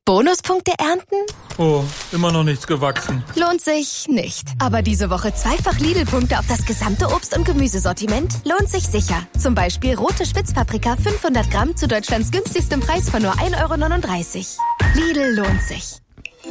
Bonuspunkte ernten? Oh, immer noch nichts gewachsen. Lohnt sich nicht. Aber diese Woche zweifach Lidl-Punkte auf das gesamte Obst- und Gemüsesortiment lohnt sich sicher. Zum Beispiel rote Spitzpaprika 500 Gramm zu Deutschlands günstigstem Preis von nur 1,39 €. Lidl lohnt sich.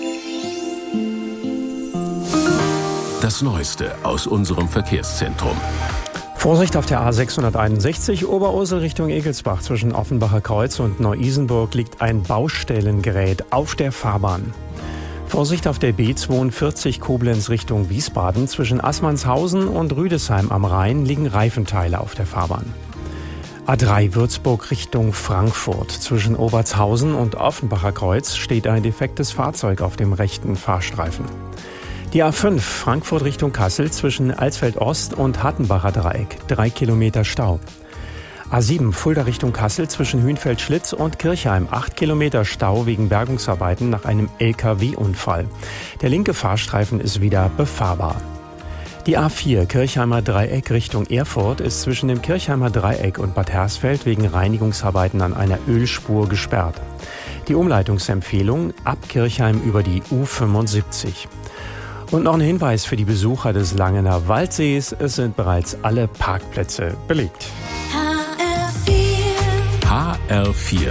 Das Neueste aus unserem Verkehrszentrum. Vorsicht auf der A661 Oberursel Richtung Egelsbach. Zwischen Offenbacher Kreuz und Neu-Isenburg liegt ein Baustellengerät auf der Fahrbahn. Vorsicht auf der B42 Koblenz Richtung Wiesbaden. Zwischen Assmannshausen und Rüdesheim am Rhein liegen Reifenteile auf der Fahrbahn. A3 Würzburg Richtung Frankfurt. Zwischen Obertshausen und Offenbacher Kreuz steht ein defektes Fahrzeug auf dem rechten Fahrstreifen. Die A5 Frankfurt Richtung Kassel zwischen Alsfeld-Ost und Hattenbacher Dreieck. 3 Kilometer Stau. A7 Fulda Richtung Kassel zwischen Hünfeld-Schlitz und Kirchheim. 8 Kilometer Stau wegen Bergungsarbeiten nach einem LKW-Unfall. Der linke Fahrstreifen ist wieder befahrbar. Die A4 Kirchheimer Dreieck Richtung Erfurt ist zwischen dem Kirchheimer Dreieck und Bad Hersfeld wegen Reinigungsarbeiten an einer Ölspur gesperrt. Die Umleitungsempfehlung ab Kirchheim über die U75. Und noch ein Hinweis für die Besucher des Langener Waldsees. Es sind bereits alle Parkplätze belegt. HR4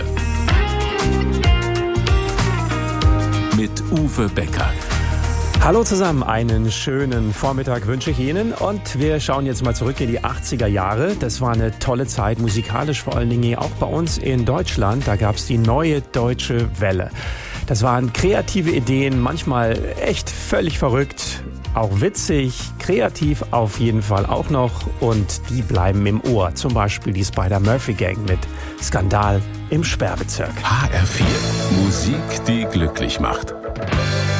mit Uwe Becker. Hallo zusammen, einen schönen Vormittag wünsche ich Ihnen und wir schauen jetzt mal zurück in die 80er Jahre. Das war eine tolle Zeit, musikalisch vor allen Dingen auch bei uns in Deutschland. Da gab es die Neue Deutsche Welle. Das waren kreative Ideen, manchmal echt völlig verrückt, auch witzig, kreativ auf jeden Fall auch noch und die bleiben im Ohr. Zum Beispiel die Spider-Murphy-Gang mit Skandal im Sperrbezirk. HR4, Musik, die glücklich macht.